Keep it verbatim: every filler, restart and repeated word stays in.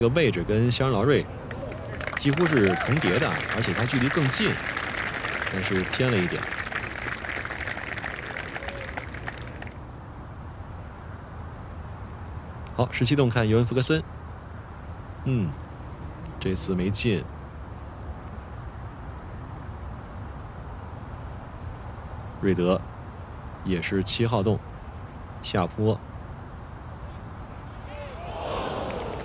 这个位置跟肖恩劳瑞几乎是重叠的，而且他距离更近，但是偏了一点。好，十七洞看尤文福格森，嗯，这次没进。瑞德也是七号洞下坡。